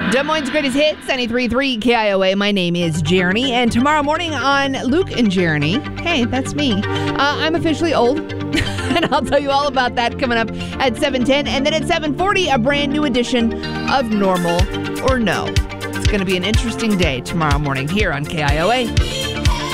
Des Moines' greatest hits, 93.3 KIOA. My name is Jeremy, and tomorrow morning on Luke and Jeremy, hey, that's me. I'm officially old, and I'll tell you all about that coming up at 7:10, and then at 7:40, a brand new edition of Normal or No. It's going to be an interesting day tomorrow morning here on KIOA.